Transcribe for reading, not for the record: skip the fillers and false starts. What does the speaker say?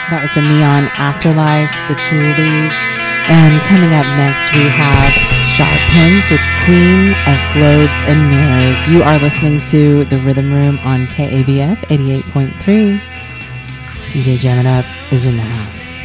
That was the Neon Afterlife, the Julies. And coming up next, we have Sharp Pins with Queen of Globes and Mirrors. You are listening to The Rhythm Room on KABF 88.3. DJ Jam It Up is in the house.